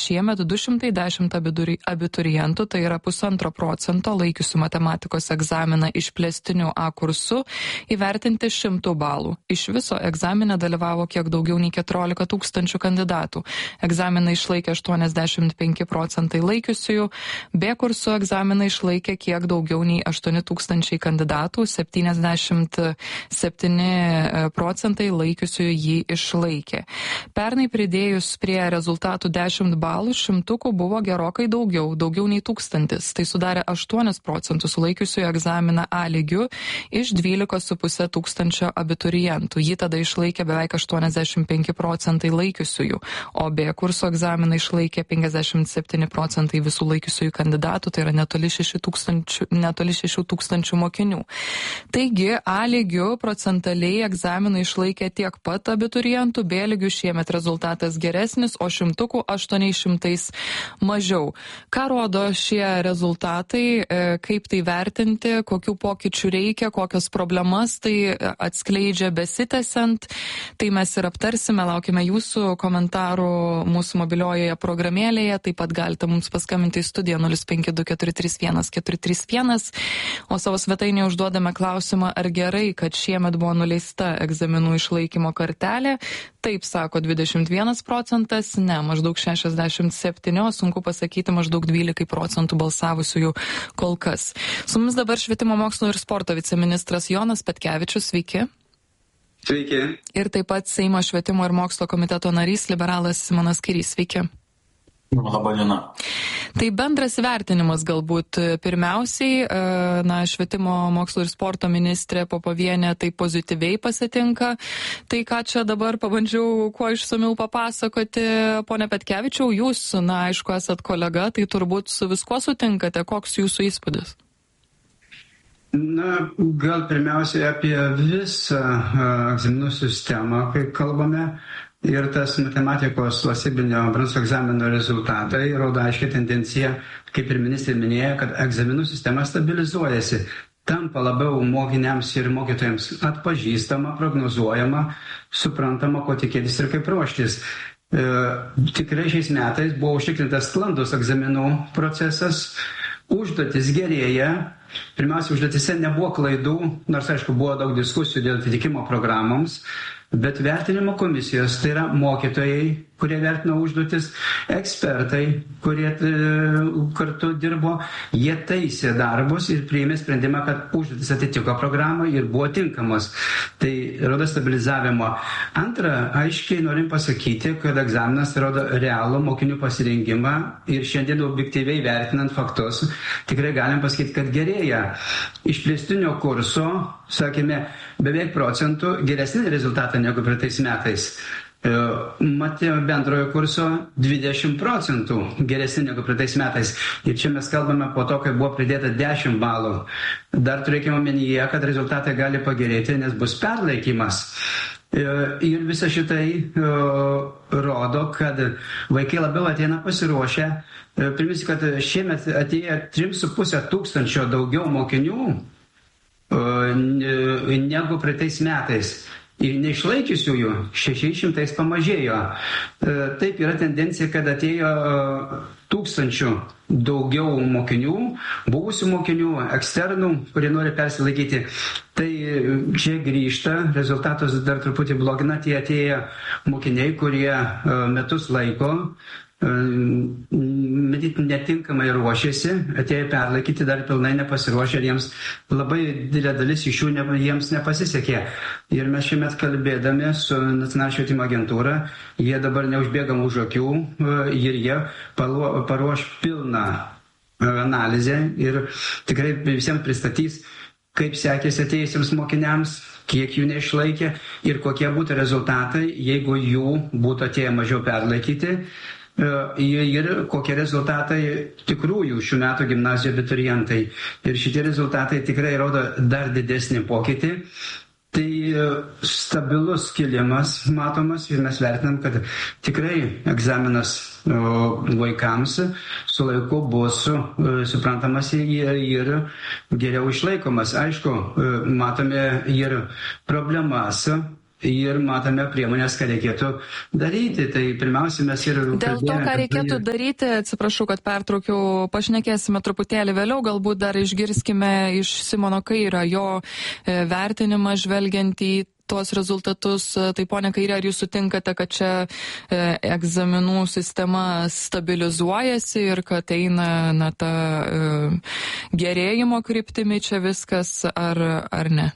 šiemet 210 abiturientų, tai yra 1,5%, laikiusių matematikos egzaminą išplėstiniu A kursu, įvertinti 100 balų. Iš viso egzamine dalyvavo kiek daugiau nei 14 tūkstančių kandidatų. Egzaminą išlaikė 85% laikiusiųjų, B kurso egzaminą išlaikė kiek daugiau nei 8 tūkstančiai kandidatų, 77% laikiusiųjų jį išlaikė. Pernai pridėjus prie rezultatų 10 balų, šimtukų buvo gerokai daugiau nei 1000. Tai sudarė 8% sulaikiusiųjų egzaminą A lygiu iš 12,5 tūkstančio abiturientų. Jį tada išlaikė beveik 85% laikiusiųjų, o B kurso egzaminą išlaikė 57% visų laikiusiųjų kandidatų, tai yra netoli 6 tūkstančių mokinių. Taigi, A lygiu procentaliai egzaminą išlaikė tiek pat abiturientų, B lygiu šiemet rezultatas geresnis, o šimtukų 800 mažiau. Ką rodo šie rezultatai, kaip tai vertinti, kokių pokyčių reikia, kokios problemas tai atskleidžia besitęsiant, tai mes ir aptarsime, laukime jūsų komentarų mūsų mobiliojoje programėlėje, taip pat galite mums paskambinti į studiją 052-431-431, o savo svetainėje užduodame klausimą, ar gerai, kad šiemet buvo nuleista egzaminų išlaikymo kartelė. Taip sako 21%, ne, maždaug 67%, o sunku pasakyti, maždaug 12% balsavusiųjų kol kas. Su mumis dabar švietimo mokslo ir sporto viceministras Jonas Petkevičius, sveiki. Sveiki. Ir taip pat Seimo švietimo ir mokslo komiteto narys liberalas Simonas Kairys, sveiki. Labą dieną. Tai bendras vertinimas galbūt pirmiausiai, švietimo mokslo ir sporto ministrė Popovienė tai pozityviai pasitinka. Tai ką čia dabar pabandžiau kuo išsamiau papasakoti, pone Petkevičiau, jūs, aišku, esat kolega, tai turbūt su viskuo sutinkate, koks jūsų įspūdis? Gal pirmiausiai apie visą egzaminų sistemą, kai kalbame. Ir tas matematikos valstybinio brandos egzamino rezultatai rodo aiškiai tendenciją, kaip ir ministrė minėjo, kad egzaminų sistema stabilizuojasi, tampa labiau mokiniams ir mokytojams atpažįstama, prognozuojama, suprantama, ko tikėtis ir kaip ruoštis. Tikrai šiais metais buvo užtikrintas sklandus egzaminų procesas, užduotis gerėja. Pirmiausia, užduotise nebuvo klaidų, nors aišku buvo daug diskusijų dėl atitikimo programoms, bet vertinimo komisijos, tai yra mokytojai, kurie vertino užduotis, ekspertai, kurie kartu dirbo, jie taisė darbus ir priėmė sprendimą, kad užduotis atitiko programą ir buvo tinkamos. Tai rodo stabilizavimo. Antra, aiškiai norim pasakyti, kad egzaminas rodo realų mokinių pasirengimą ir šiandien objektyviai vertinant faktus, tikrai galim pasakyti, kad gerėja. Išplėstinio kurso, sakėme, beveik procentų geresni rezultatai negu praeitais metais. Matėme bendrojo kurso 20% geresni negu praeitais metais. Ir čia mes kalbame po to, kai buvo pridėta 10 balų. Dar turėkime omenyje, kad rezultatai gali pagerėti, nes bus perlaikymas. Ir visa šitai rodo, kad vaikai labiau ateina pasiruošę. Priminsiu, kad šiemet atėjo 3,5 tūkstančio daugiau mokinių negu praeitais metais. Ir neišlaikiusiųjų 600 pamažėjo. Taip yra tendencija, kad atėjo 1000 daugiau mokinių, buvusių mokinių, eksternų, kurie nori persilaikyti. Tai čia grįžta, rezultatus dar truputį blogina tie atėję mokiniai, kurie metus laiko matyt, netinkamai ruošėsi, atėjo perlaikyti, dar pilnai nepasiruošė ir jiems labai didelė dalis iš jų jiems nepasisekė. Ir mes šiemet kalbėdami su Nacionalinė švietimo agentūra, jie dabar neužbėgam už akių ir jie paruoš pilną analizę ir tikrai visiems pristatys, kaip sekėsi atėjusiems mokiniams, kiek jų neišlaikė ir kokie būtų rezultatai, jeigu jų būtų atėję mažiau perlaikyti. Ir kokie rezultatai tikrųjų šių metų gimnazijų abiturientai. Ir šitie rezultatai tikrai rodo dar didesnį pokytį. Tai stabilus kilimas matomas ir mes vertinam, kad tikrai egzaminas vaikams su laiku bus suprantamas ir geriau išlaikomas. Aišku, matome ir problemas. ir matome priemonės, ką reikėtų daryti. Tai pirmiausia, mes ir... Dėl to, ką reikėtų daryti, atsiprašau, kad pertraukiau, pašnekėsime truputėlį vėliau, galbūt dar išgirskime iš Simono Kairio jo vertinimą žvelgiant į tuos rezultatus. Tai ponia Kairė, ar jūs sutinkate, kad čia egzaminų sistema stabilizuojasi ir kad eina ta gerėjimo kryptimi čia viskas, ar ne?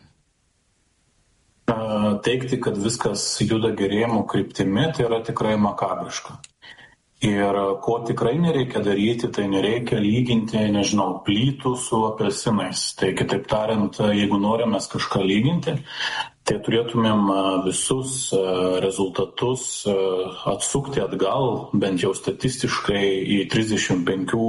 Teigti, kad viskas juda gerėjimo kryptimi, tai yra tikrai makabriška. Ir ko tikrai nereikia daryti, tai nereikia lyginti, plytų su apelsinais. Tai kitaip tariant, jeigu norime kažką lyginti, tai turėtumėm visus rezultatus atsukti atgal, bent jau statistiškai į 35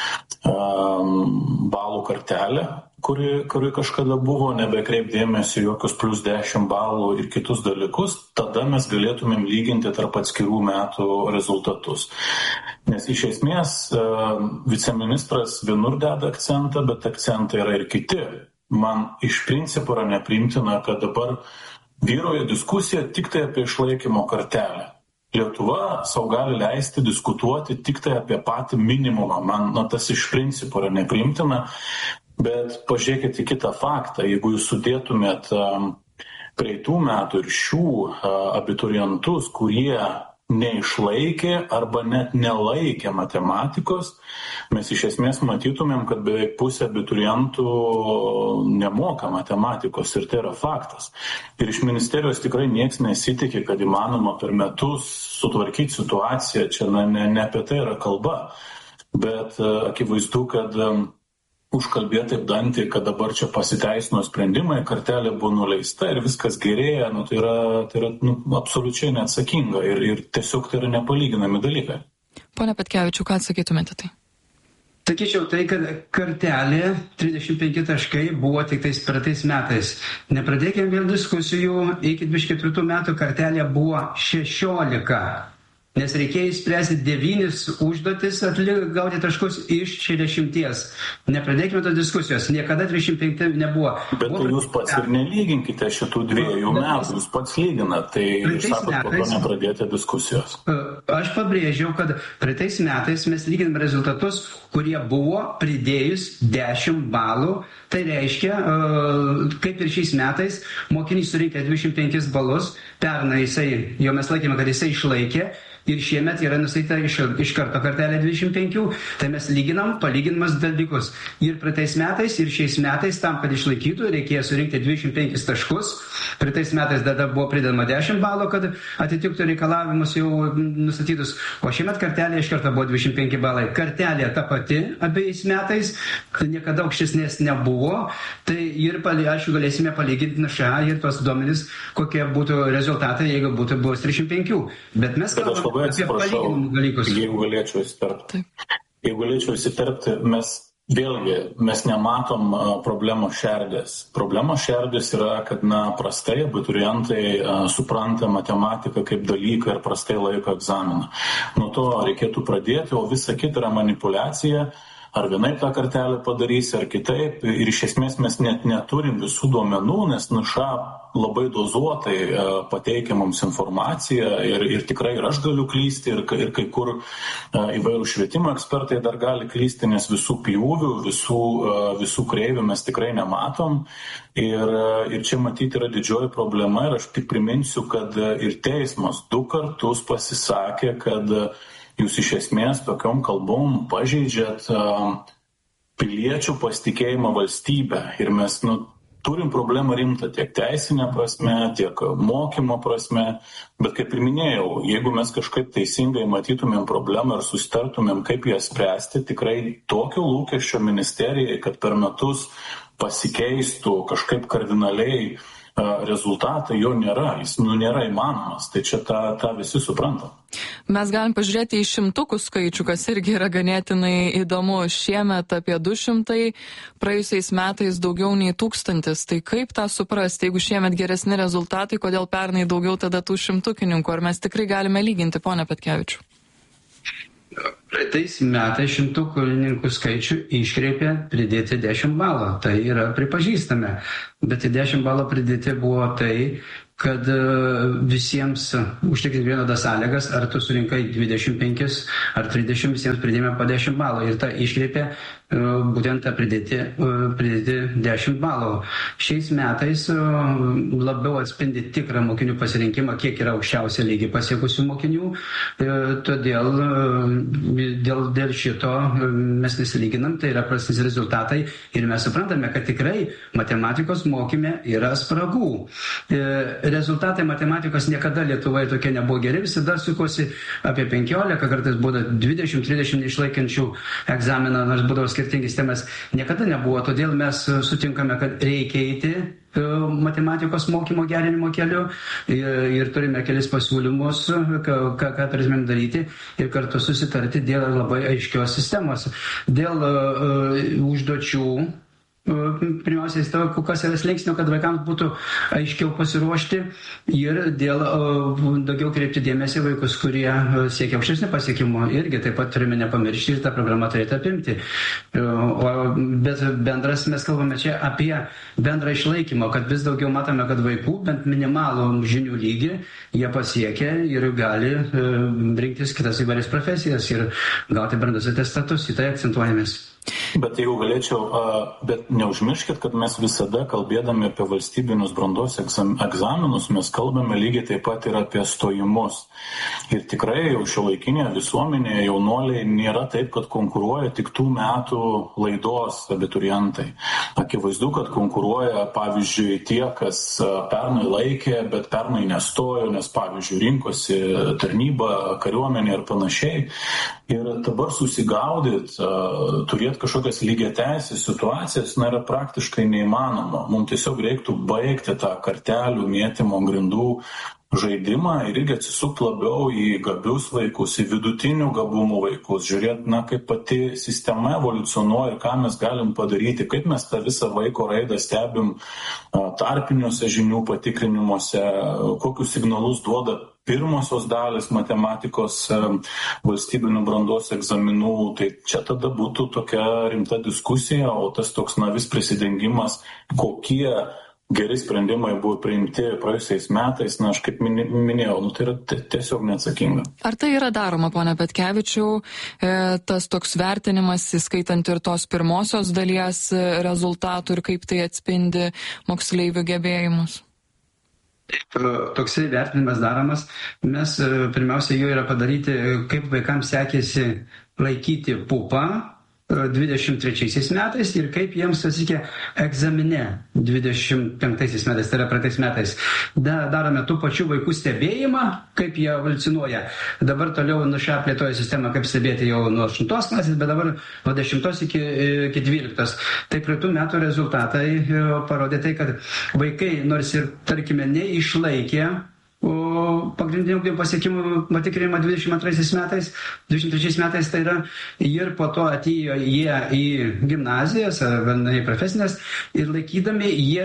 balų kartelę, kuri kažkada buvo, nebekreipdėmėsi jokius plus 10 balų ir kitus dalykus, tada mes galėtumėm lyginti tarp atskirų metų rezultatus. Nes iš esmės viceministras vienur deda akcentą, bet akcentai yra ir kiti. Man iš principo yra nepriimtina, kad dabar vyroja diskusija tik tai apie išlaikymo kartelę. Lietuva sau gali leisti diskutuoti tik tai apie patį minimumą. Man tas iš principo yra nepriimtina. Bet pažiūrėkite į kitą faktą. Jeigu jūs sudėtumėt praeitų metų ir šių abiturientus, kurie neišlaikė arba net nelaikė matematikos, mes iš esmės matytumėm, kad beveik pusė abiturientų nemoka matematikos ir tai yra faktas. Ir iš ministerijos tikrai nieks nesitikė, kad įmanoma per metus sutvarkyti situaciją, čia ne apie tai yra kalba, bet akivaizdu, kad užkalbėti taip dantį, kad dabar čia pasiteisino sprendimai, kartelė buvo nuleista ir viskas gerėja, tai yra absoliučiai neatsakinga ir tiesiog tai yra nepalyginami dalykai. Pone Petkevičiau, ką atsakytumėte tai? Sakyčiau tai, kad kartelė 35 taškai buvo tik tais praeitais metais. Nepradėkime vėl diskusijų, iki 24 metų kartelė buvo 16. Nes reikėjo išspręsti 9 užduotis, gauti taškus iš 60. Nepradėkime tos diskusijos, niekada 35 nebuvo. Bet jūs pats ir nelyginkite šitų 2 metų, jūs pats lyginat, tai jūs sakot, po to nepradėti diskusijos. Aš pabrėžiau, kad praeitais metais mes lyginam rezultatus, kurie buvo pridėjus 10 balų. Tai reiškia, kaip ir šiais metais, mokinys surinkė 25 balus, pernai jau mes laikėme, kad jisai išlaikė. Ir šiemet yra nustatyta iš karto kartelė 25, tai mes lyginam palyginamas dalykus. Ir praeitais metais, ir šiais metais, tam, kad išlaikytų, reikėjo surinkti 25 taškus. Praeitais metais tada buvo pridedama 10 balų, kad atitiktų reikalavimus jau nustatytus. O šiemet kartelė iš karto buvo 25 balai. Kartelė ta pati abiejais metais, niekada aukštesnės nebuvo. Tai ir, aišku, galėsime palyginti NŠA ir tos duomenys, kokie būtų rezultatai, jeigu būtų buvus 35. Bet mes kalbame apie palyginimų dalykus. Jeigu galėčiau įsiterpti, mes nematom problemos šerdės. Problemos šerdės yra, kad prastai abiturientai supranta matematiką kaip dalyką ir prastai laiko egzaminą. Nuo to reikėtų pradėti, o visa kita yra manipulacija. Ar vienaip tą kartelę padarysi, ar kitaip. Ir iš esmės mes net neturim visų duomenų, nes NŠA labai dozuotai pateikia mums informaciją ir tikrai ir aš galiu klysti, ir kai kur įvairių švietimo ekspertai dar gali klysti, nes visų pjūvių, visų kreivių mes tikrai nematom. Ir čia matyti yra didžioji problema ir aš tik priminsiu, kad ir teismas 2 kartus pasisakė, kad jūs iš esmės tokiom kalbom pažeidžiat piliečių pasitikėjimą valstybę. Ir mes turim problemą rimtą tiek teisinę prasme, tiek mokymo prasme. Bet kaip ir minėjau, jeigu mes kažkaip teisingai matytumėm problemą ir susitartumėm, kaip ją spręsti, tikrai tokio lūkesčio ministerijai, kad per metus pasikeistų kažkaip kardinaliai rezultatai, jo nėra, jis nėra įmanomas, tai čia tą visi supranta. Mes galim pažiūrėti į šimtukų skaičių, kas irgi yra ganėtinai įdomu. Šiemet apie 200, praėjusiais metais daugiau nei 1000. Tai kaip tą suprasti, jeigu šiemet geresni rezultatai, kodėl pernai daugiau tada tų šimtukininkų? Ar mes tikrai galime lyginti, pone Petkevičiau? Praeitais metais šimtukininkų skaičių iškreipė pridėti 10 balų. Tai yra pripažįstame. Bet 10 balų pridėti buvo tai, kad visiems užtikrinti vienodas sąlygas, ar tu surinkai 25 ar 30, visiems pridėjome po 10 balų. Ir ta iškreipė būtent pridėti 10 balų. Šiais metais labiau atspindi tikrą mokinių pasirinkimą, kiek yra aukščiausią lygį pasiekusių mokinių. Todėl dėl šito mes nesilyginam, tai yra prastesni rezultatai ir mes suprantame, kad tikrai matematikos mokyme yra spragų. Rezultatai matematikos niekada Lietuvoje tokie nebuvo geri, visada sukosi apie 15, kartais būdavo 20-30 neišlaikiančių egzaminą, nors būdavo skirtingi sistemas, niekada nebuvo. Todėl mes sutinkame, kad reikia eiti matematikos mokymo gerinimo keliu ir turime kelis pasiūlymus, ką turėtumėm daryti ir kartu susitarti dėl labai aiškios sistemos. Dėl užduočių, pirmiausiai, kas yra slengsnio, kad vaikams būtų aiškiau pasiruošti ir dėl daugiau kreipti dėmesį vaikus, kurie siekia aukštesnį pasiekimų. Irgi taip pat turime nepamiršti ir tą programą turėtų apimti. Bet bendras mes kalbame čia apie bendrą išlaikymą, kad vis daugiau matome, kad vaikų bent minimalų žinių lygį jie pasiekia ir gali rinktis kitas įvairias profesijas ir gauti brandos atestatus. Į tai akcentuojamės. Bet jeigu galėčiau, bet neužmirškit, kad mes visada kalbėdami apie valstybinius brandos egzaminus, mes kalbame lygiai taip pat ir apie stojimus. Ir tikrai jau šiuolaikinėje visuomenėje jaunuoliai nėra taip, kad konkuruoja tik tų metų laidos abiturientai. Akivaizdu, kad konkuruoja, pavyzdžiui, tie, kas pernai laikė, bet pernai nestojo, nes, pavyzdžiui, rinkosi tarnybą, kariuomenę ir panašiai. Ir dabar susigaudyt, turėti kažkokias lygiateisės situacijas, yra praktiškai neįmanoma. Mums tiesiog reiktų baigti tą kartelių mėtymo grindų žaidimą ir irgi atsisukti labiau į gabius vaikus, į vidutinių gabumų vaikus, žiūrėti, kaip pati sistema evoliucionuoja ir ką mes galim padaryti, kaip mes tą visą vaiko raidą stebim tarpiniuose žinių patikrinimuose, kokius signalus duoda pirmosios dalis matematikos valstybinių brandos egzaminų. Tai čia tada būtų tokia rimta diskusija, o tas toks vis prisidengimas, kokie geri sprendimai buvo priimti praėjusiais metais, aš kaip minėjau, tai yra tiesiog neatsakinga. Ar tai yra daroma, pone Petkevičiau, tas toks vertinimas, įskaitant ir tos pirmosios dalies rezultatų ir kaip tai atspindi moksleivių gebėjimus? Toksai vertinimas daromas. Mes pirmiausia jau yra padaryti, kaip vaikams sekėsi laikyti pupą 23 metais ir kaip jiems atsitikė egzamine 25 metais, tai yra praeitais metais. Darome tų pačių vaikų stebėjimą, kaip jie evoliucionuoja. Dabar toliau NŠA plėtoja sistemą, kaip stebėti jau nuo 8 klasės, bet dabar nuo 10 iki 12. Tai praeitų metų rezultatai parodė tai, kad vaikai, nors ir, tarkime, neišlaikė pagrindinių pasiekimų patikrinimą 22 metais, 23 metais, tai yra, ir po to atėjo jie į gimnazijas ar į profesinės ir laikydami jie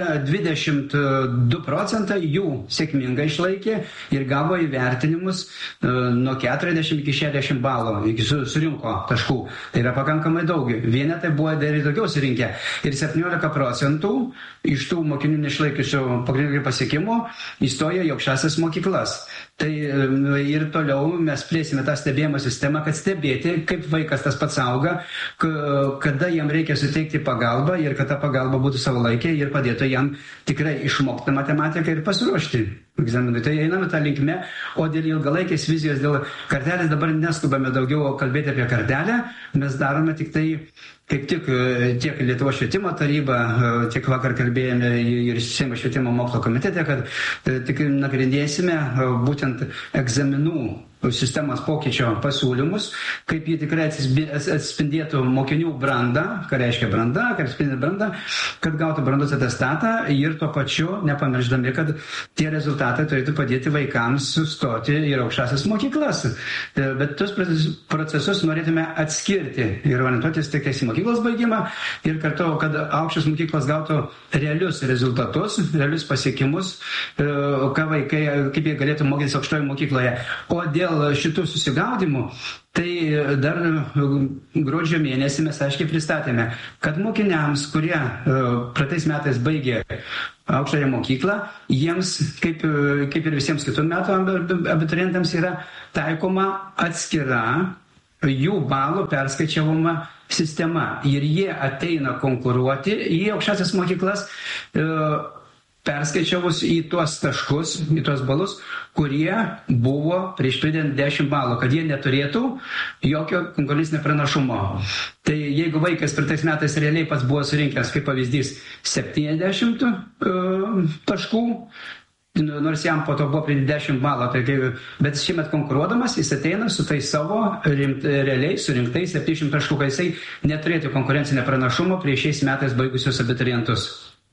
22% jų sėkmingai išlaikė ir gavo įvertinimus nuo 40 iki 60 balų, surinko taškų. Tai yra pakankamai daug. Vienetai buvo dar ir daugiau surinkę. Ir 17% iš tų mokinių neišlaikiusių pagrindinių pasiekimų įstojo į aukštąsias mokyklas. Tai ir toliau mes plėsime tą stebėjimo sistemą, kad stebėti, kaip vaikas tas pats auga, kada jam reikia suteikti pagalbą ir kad ta pagalba būtų savalaikė ir padėtų jam tikrai išmokti matematiką ir pasiruošti egzaminui. Tai einame tą linkme, o dėl ilgalaikės vizijos, dėl kartelės dabar neskubame daugiau kalbėti apie kartelę, mes darome tik tai kaip tik tiek Lietuvos švietimo taryba, tiek vakar kalbėjome ir Seimo švietimo mokslo komitete, kad tik nagrinėsime būtent egzaminų sistemos pokyčio pasiūlymus, kaip jie tikrai atspindėtų mokinių brandą, ką reiškia branda, ką atspindi branda, kad gautų brandos atestatą ir tuo pačiu nepamirždami, kad tie rezultatai turėtų padėti vaikams sustoti į aukštąsias mokyklas. Bet tos procesus norėtume atskirti ir orientuotis tik į mokyklos baigimą ir kartu, kad aukštos mokyklos gautų realius rezultatus, realius pasiekimus, ką vaikai, kaip jie galėtų mokytis aukštoje mokykloje. O dėl dėl šitų susigaudimų, tai dar gruodžio mėnesį mes aiškiai pristatėme, kad mokiniams, kurie praeitais metais baigė aukštąją mokyklą, jiems, kaip ir visiems kitų metų abiturientams, yra taikoma atskira jų balų perskaičiavama sistema. Ir jie ateina konkuruoti į aukštąsias mokyklas, perskaičiavus į tuos taškus, į tuos balus, kurie buvo prieš pridedant 10 balų, kad jie neturėtų jokio konkurencinio pranašumo. Tai jeigu vaikas praeitais metais realiai pats buvo surinkęs, kaip pavyzdys, 70 taškų, nors jam po to buvo prie 10 balų, bet šiemet konkuruodamas jis ateina su tai savo realiai surinktais 700 taškų, kai jisai neturėtų konkurencinio pranašumo prieš šiais metais baigusius abiturientus.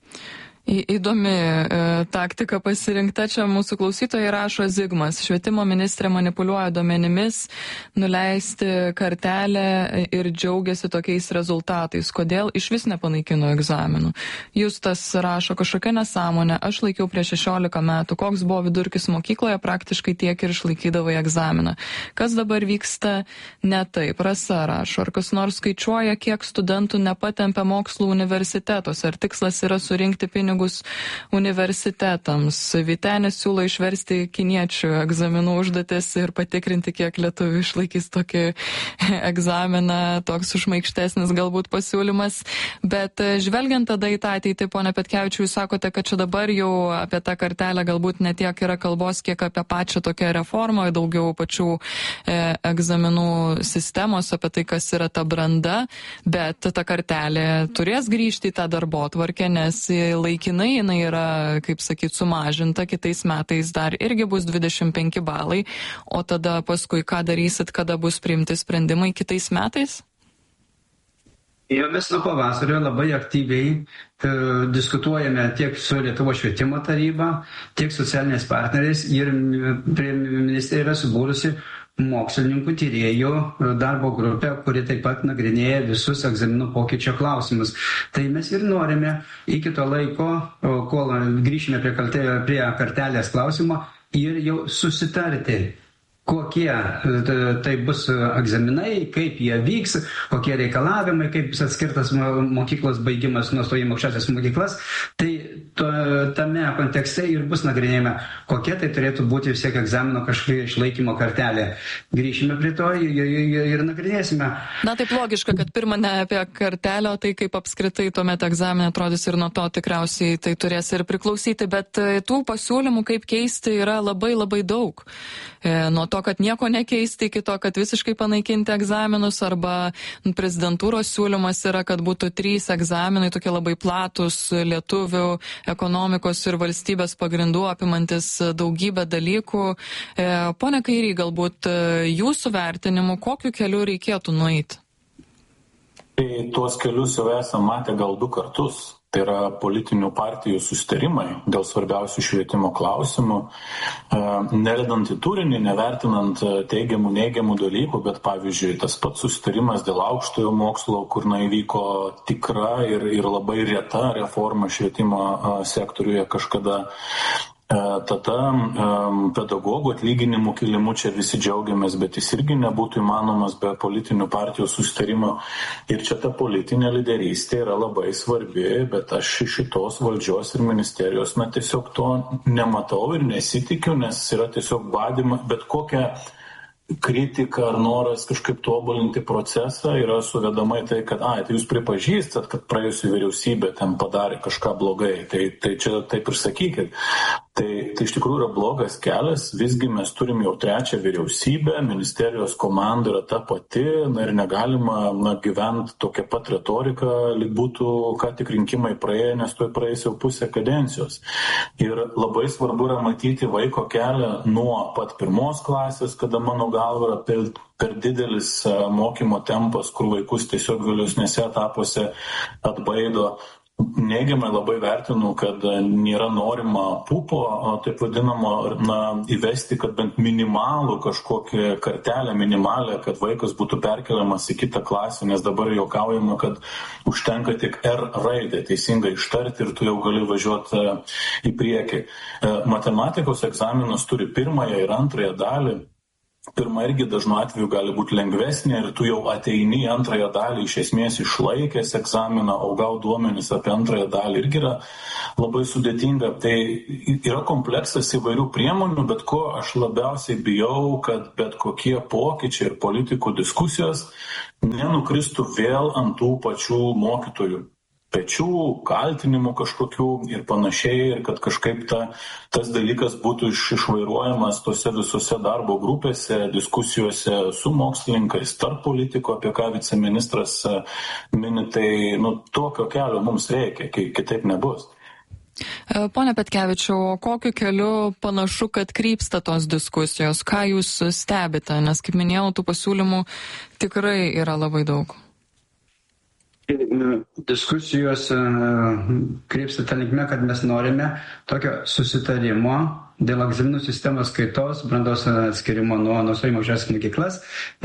Įdomi taktika pasirinkta. Čia mūsų klausytojai rašo Zigmas. Švietimo ministrė manipuliuoja duomenimis, nuleisti kartelę ir džiaugiasi tokiais rezultatais. Kodėl iš vis nepanaikino egzaminų? Justas rašo, kažkokia nesąmonė. Aš laikiau prieš 16 metų. Koks buvo vidurkis mokykloje, praktiškai tiek ir išlaikydavai egzaminą. Kas dabar vyksta ne taip? Rasa rašo, ar kas nors skaičiuoja, kiek studentų nepatempia mokslų universitetuose? Ar tikslas yra surinkti pinigus universitetams? Vytenis siūlo išversti kiniečių egzaminų užduotis ir patikrinti, kiek lietuvių išlaikys tokį egzaminą. Toks užmaikštesnis galbūt pasiūlymas. Bet žvelgiant tada į tą ateitį, pone Petkevičiau, jūs sakote, kad čia dabar jau apie tą kartelę galbūt ne tiek yra kalbos, kiek apie pačią tokią reformą, daugiau pačių egzaminų sistemos, apie tai, kas yra ta branda. Bet ta kartelė turės grįžti į tą darbotvarkę, nes laikinai jinai yra, kaip sakyt, sumažinta, kitais metais dar irgi bus 25 balai, o tada paskui ką darysit, kada bus priimti sprendimai kitais metais? Jau mes nuo pavasario labai aktyviai diskutuojame tiek su Lietuvos švietimo taryba, tiek socialiniais partneriais, ir ministerija yra subūrusi mokslininkų tyrėjų darbo grupę, kuri taip pat nagrinėja visus egzaminų pokyčio klausimus. Tai mes ir norime iki to laiko, kol grįšime prie kartelės klausimo, ir jau susitarti, kokie tai bus egzaminai, kaip jie vyks, kokie reikalavimai, kaip bus atskirtas mokyklos baigimas nuo stojimo aukštąsias mokyklas. Tai tame kontekste ir bus nagrinėjama, kokia tai turėtų būti vis tiek egzamino kažkokia išlaikymo kartelė. Grįšime prie to ir nagrinėsime. Na taip logiška, kad pirma ne apie kartelę, o tai kaip apskritai tuomet egzaminė atrodys, ir nuo to tikriausiai tai turės ir priklausyti, bet tų pasiūlymų, kaip keisti, yra labai labai daug. Nuo to, kad nieko nekeisti, iki to, kad visiškai panaikinti egzaminus, arba prezidentūros siūlymas yra, kad būtų 3 egzaminai, tokie labai platus, lietuvių, ekonomikos ir valstybės pagrindų, apimantis daugybę dalykų. Pone Kairy, galbūt jūsų vertinimu, kokiu keliu reikėtų nueiti? Tai tuos kelius jau esame matę gal 2 kartus. Tai yra politinių partijų susitarimai dėl svarbiausių švietimo klausimų, neredant į turinį, nevertinant teigiamų, neigiamų dalykų, bet pavyzdžiui, tas pats susitarimas dėl aukštojo mokslo, kur įvyko tikra ir labai reta reforma švietimo sektoriuje kažkada. Tada pedagogų atlyginimų kilimu čia visi džiaugiamės, bet jis irgi nebūtų įmanomas be politinių partijų susitarimo. Ir čia ta politinė lyderystė yra labai svarbi, bet aš šitos valdžios ir ministerijos tiesiog to nematau ir nesitikiu, nes yra tiesiog badyma, bet kokia kritika ar noras kažkaip tobulinti procesą yra suvedama į tai, kad tai jūs pripažįstat, kad praėjusi vyriausybė ten padarė kažką blogai, tai čia taip ir sakykit. Tai iš tikrųjų yra blogas kelias, visgi mes turim jau 3 vyriausybę, ministerijos komanda yra ta pati, ir negalima gyventi tokią pat retoriką, lyg būtų ką tik rinkimai praėję, nes tuoj praeis jau pusę kadencijos. Ir labai svarbu yra matyti vaiko kelią nuo pat 1 klasės, kada mano galva yra per didelis mokymo tempas, kur vaikus tiesiog vėlesnėse etapuose atbaido. Neigiamai labai vertinu, kad nėra norima pupo, taip vadinamo, įvesti, kad bent minimalų kažkokią kartelę minimalę, kad vaikas būtų perkeliamas į kitą klasę, nes dabar juokaujama, kad užtenka tik R raidę teisingai ištarti ir tu jau gali važiuoti į priekį. Matematikos egzaminas turi 1 ir 2 dalį. pirma irgi dažnu atveju gali būti lengvesnė ir tu jau ateini į antrąją dalį iš esmės išlaikęs egzaminą, o gal duomenys apie antrąją dalį irgi yra labai sudėtinga. Tai yra kompleksas įvairių priemonių, bet ko aš labiausiai bijau, kad bet kokie pokyčiai ir politikų diskusijos nenukristų vėl ant tų pačių mokytojų pečių, kaltinimų kažkokių ir panašiai, ir kad kažkaip tas dalykas būtų išvairuojamas tose visose darbo grupėse, diskusijose su mokslininkais, tarp politikų, apie ką viceministras mini, tai tokio kelio mums reikia, kitaip nebus. Pone Petkevičiau, kokiu keliu panašu, kad krypsta tos diskusijos? Ką jūs stebite? Nes, kaip minėjau, tų pasiūlymų tikrai yra labai daug. Diskusijos krypsta ta linkme, kad mes norime tokio susitarimo dėl egzaminų sistemos kaitos, brandos atskirimo nuo stojimo aukštąsias mokyklas,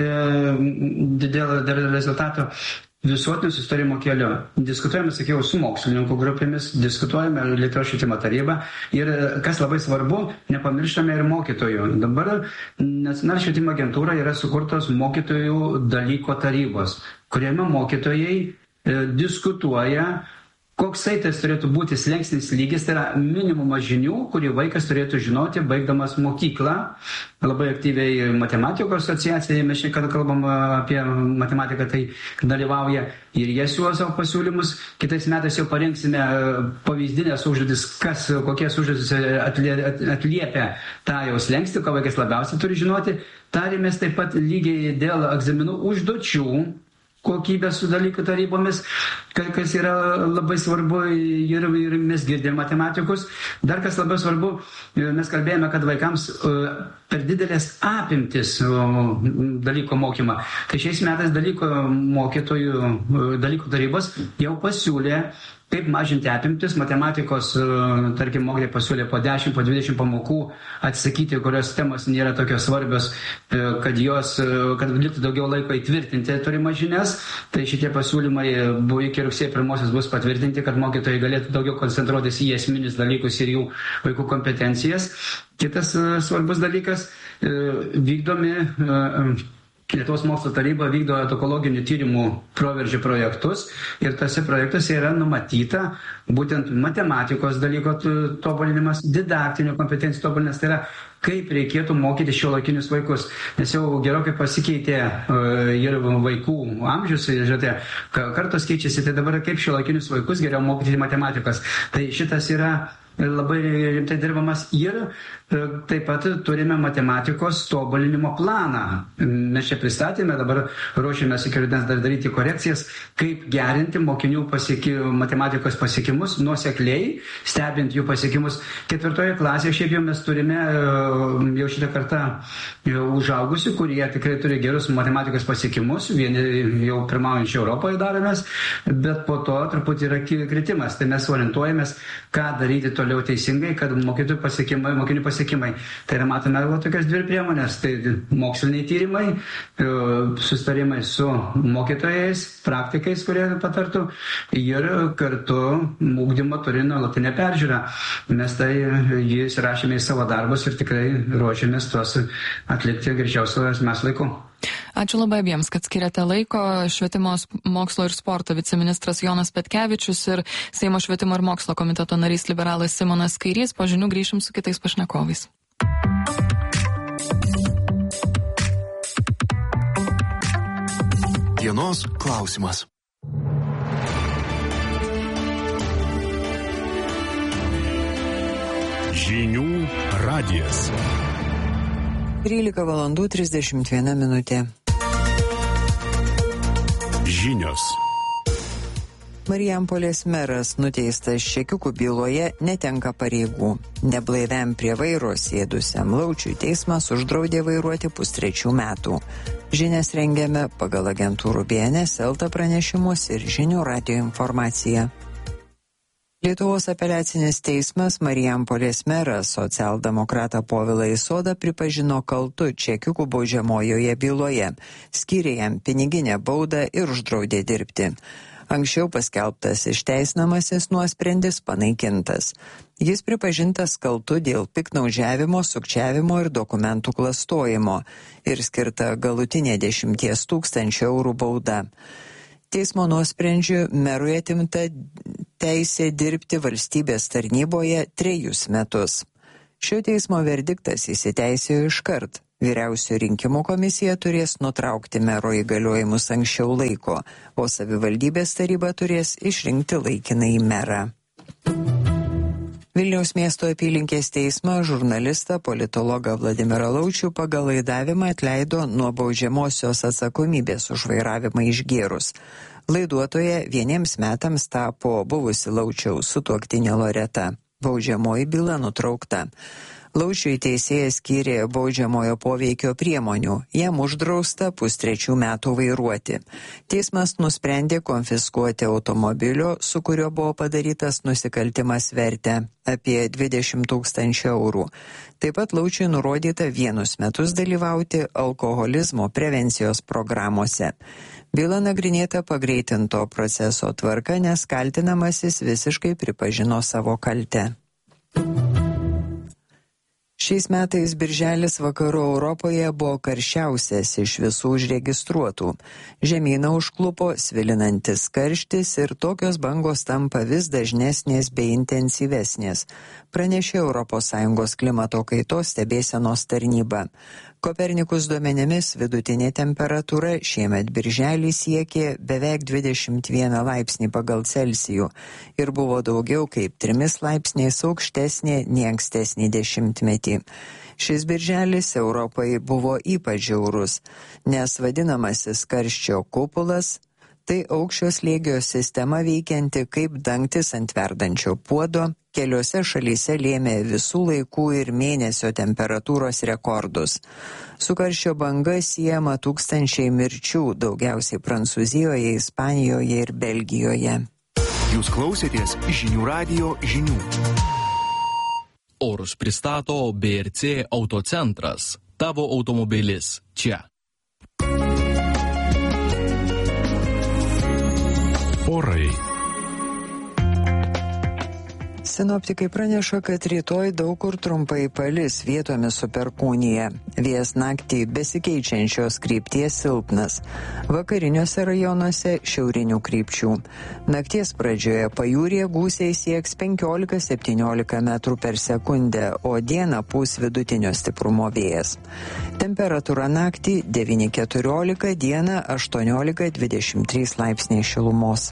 dėl rezultatų visuotinio susitarimo keliu. Diskutuojame, sakiau, su mokslininkų grupėmis, diskutuojame Lietuvos švietimo tarybą ir, kas labai svarbu, nepamirštame ir mokytojų. Dabar Nacionalinė švietimo agentūra yra sukurtos mokytojų dalyko tarybos, kuriame mokytojai diskutuoja, koksai tas turėtų būti slengsnis lygis, tai yra minimumas žinių, kurį vaikas turėtų žinoti, baigdamas mokyklą. Labai aktyviai matematikos asociacija, mes šiandien, kada kalbam apie matematiką, tai dalyvauja ir jie siūlo savo pasiūlymus. Kitais metais jau parengsime pavyzdinės užduotis, kokies užduotis atliepia tą jau slengstį, ko vaikas labiausiai turi žinoti. Tarėmės taip pat lygiai dėl egzaminų užduočių kokybės su dalykų tarybomis, kas yra labai svarbu ir mes girdėjome matematikus. Dar kas labai svarbu, mes kalbėjome, kad vaikams per didelės apimtis dalyko mokymą. Tai šiais metais dalykų tarybos jau pasiūlė, kaip mažinti apimtis. Matematikos, tarkim, mokytojai pasiūlė po 10, po 20 pamokų atsakyti, kurios temos nėra tokios svarbios, kad liktų daugiau laiko įtvirtinti turimas žinias. Tai šitie pasiūlymai iki rugsėjo 1 bus patvirtinti, kad mokytojai galėtų daugiau koncentruotis į esminius dalykus ir jų vaikų kompetencijas. Kitas svarbus dalykas, Lietuvos mokslo taryba vykdo edukologinių tyrimų proveržio projektus ir tose projektuose yra numatyta būtent matematikos dalyko tobulinimas, didaktinių kompetencijų tobulinimas, tai yra kaip reikėtų mokyti šiuolaikinius vaikus. Nes jau gerokai pasikeitė ir vaikų amžius, žiūrėte, kartos keičiasi, tai dabar kaip šiuolaikinius vaikus geriau mokyti matematikos. Tai šitas yra labai rimtai dirbamas ir taip pat turime matematikos tobulinimo planą. Mes čia pristatėme, dabar ruošiamės iki rudens dar daryti korekcijas, kaip gerinti mokinių matematikos pasiekimus nuosekliai, stebint jų pasiekimus. 4 klasėje šiaip jau mes turime jau šitą kartą užaugusių, kurie tikrai turi gerus matematikos pasiekimus, vieni jau pirmaujančių Europoje daromės, bet po to truputį yra kritimas. Tai mes orientuojamės, ką daryti toliau teisingai, kad mokinių pasiekimai. Tai yra, matome tokias dvi priemonės, tai moksliniai tyrimai, susitarimai su mokytojais, praktikais, kurie patartų, ir kartu ugdymo turinio nuolatinė peržiūra. Mes tai jį įsirašėme į savo darbus ir tikrai ruošiamės tuos atlikti greičiausiai mes laiku. Ačiū labai abiems, kad skiriate laiko. Švietimo, mokslo ir sporto viceministras Jonas Petkevičius ir Seimo švietimo ir mokslo komiteto narys liberalas Simonas Kairys. Po žinių grįšim su kitais pašnekovais. Dienos klausimas. Žinių radijas. 13:31. Žinios. Marijampolės meras nuteistas Čekiukų byloje netenka pareigų. Neblaiviam prie vairo sėdusiam Laučiui teismas uždraudė vairuoti 2,5 metų. Žinias rengiame pagal agentūrų BNS LT pranešimus ir Žinių radijo informaciją. Lietuvos apeliacinis teismas Marijampolės merą socialdemokratą Povilą Isodą pripažino kaltu Čekiukų baudžiamojoje byloje, skyrė jam piniginę baudą ir uždraudė dirbti. Anksčiau paskelbtas išteisinamasis nuosprendis panaikintas. Jis pripažintas kaltu dėl piktnaudžiavimo, sukčiavimo ir dokumentų klastojimo ir skirta galutinė 10 000 eurų bauda. Teismo nuosprendžiu merui atimta teisė dirbti valstybės tarnyboje 3 metus. Šio teismo verdiktas įsiteisėjo iškart. Vyriausioji rinkimų komisija turės nutraukti mero įgaliojimus anksčiau laiko, o savivaldybės taryba turės išrinkti laikinai merą. Vilniaus miesto apylinkės teismas žurnalistą politologą Vladimirą Laučių pagal laidavimą atleido nuo baudžiamosios atsakomybės už vairavimą išgėrus. Laiduotoja 1 metams tapo buvusi Laučiaus sutuoktinė Loreta. Baudžiamoji byla nutraukta. Laučiui teisėjas skyrė baudžiamojo poveikio priemonių, jam uždrausta 2,5 metų vairuoti. Teismas nusprendė konfiskuoti automobilio, su kuriuo buvo padarytas nusikaltimas vertę apie 20 000 eurų. Taip pat Laučiui nurodyta 1 metus dalyvauti alkoholizmo prevencijos programuose. Byla nagrinėta pagreitinto proceso tvarka, nes kaltinamasis visiškai pripažino savo kaltę. Šiais metais birželis vakarų Europoje buvo karščiausias iš visų užregistruotų. Žemyną užklupo svilinantis karštis ir tokios bangos tampa vis dažnesnės bei intensyvesnės, pranešė ES klimato kaitos stebėsenos tarnyba. Kopernikus duomenimis vidutinė temperatūra šiemet birželį siekė beveik 21 laipsnį pagal Celsijų ir buvo daugiau kaip 3 laipsniais aukštesnė nei ankstesnį dešimtmetį. Šis birželis Europai buvo ypač žiaurus, nes vadinamasis karščio kupolas tai aukščio slėgio sistema veikianti kaip dangtis ant verdančio puodo, keliose šalyse lėmė visų laikų ir mėnesio temperatūros rekordus. Su karščio banga siejama tūkstančiai mirčių, daugiausiai Prancūzijoje, Ispanijoje ir Belgijoje. Jūs klausėtės Žinių radijo žinių. Orus pristato BRC Autocentras. Tavo automobilis čia. Orai. Sinoptikai praneša, kad rytoj daug kur trumpai palis, vietomis su perkūnija. Vėjas naktį besikeičiančios krypties silpnas. Vakariniuose rajonuose šiaurinių krypčių. Nakties pradžioje pajūryje gūsiai sieks 15-17 metrų per sekundę, o dieną pūs vidutinio stiprumo vėjas. Temperatūra naktį 9-14, dieną 18-23 laipsniai šilumos.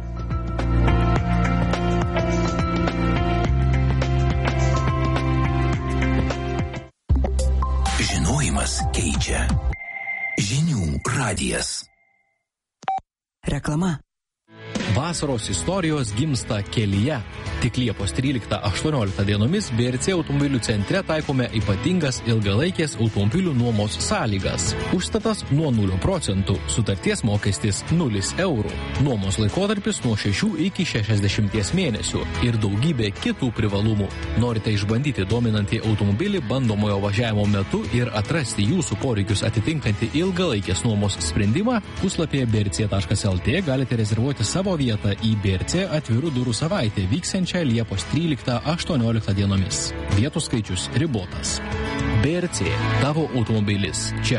Keičia. Žinių radijas. Reklama. Vasaros istorijos gimsta kelyje. Tik Liepos 13-18 dienomis BRC automobilių centre taikome ypatingas ilgalaikės automobilių nuomos sąlygas. Užstatas nuo 0%, sutarties mokestis 0 eurų. Nuomos laikotarpis nuo 6 iki 60 mėnesių ir daugybė kitų privalumų. Norite išbandyti dominantį automobilį bandomojo važiavimo metu ir atrasti jūsų poreikius atitinkantį ilgalaikės nuomos sprendimą? Puslapyje brc.lt galite rezervuoti savo vietą į BRC atvirų durų savaitę vyksiančią Liepos 13-18 dienomis. Vietų skaičius ribotas. BRC, tavo automobilis čia.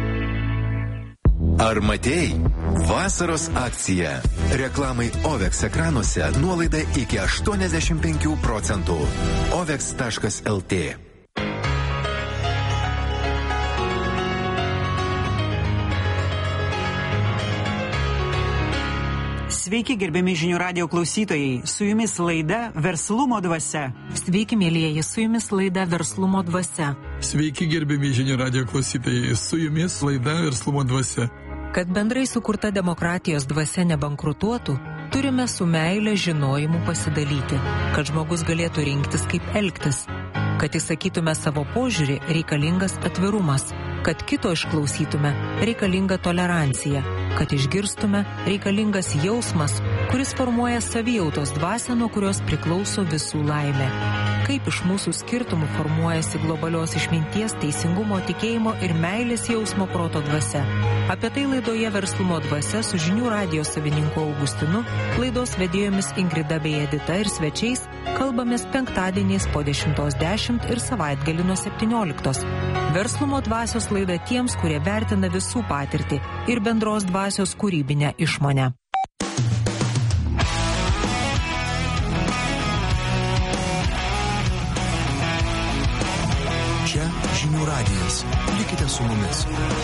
Ar matei? Vasaros akcija. Reklamai OVEX ekranuose nuolaida iki 85%. OVEX.lt. Sveiki, gerbiami Žinių radijo klausytojai, su jumis laida Verslumo dvasia. Sveiki, mėlyjeji, su jumis laida Verslumo dvasia. Sveiki, gerbiami Žinių radijo klausytojai, su jumis laida Verslumo dvasia. Kad bendrai sukurta demokratijos dvasia nebankrutuotų, turime su meile žinojimu pasidalyti, kad žmogus galėtų rinktis kaip elgtis. Kad įsakytume savo požiūrį, reikalingas atvirumas. Kad kito išklausytume, reikalinga tolerancija. Kad išgirstume, reikalingas jausmas, kuris formuoja savijautos dvasią, nuo kurios priklauso visų laimė. kaip iš mūsų skirtumų formuojasi globalios išminties, teisingumo, tikėjimo ir meilės jausmo proto dvasia. Apie tai laidoje Verslumo dvasia su žinių radijo savininku Augustinu, laidos vedėjomis Ingrida bei Edita ir svečiais kalbamės penktadieniais po 10:10 ir savaitgalį nuo 17. Verslumo dvasios laida tiems, kurie vertina visų patirtį ir bendros dvasios kūrybinę išmonę. Čia žinių radijas. Likite su mumis.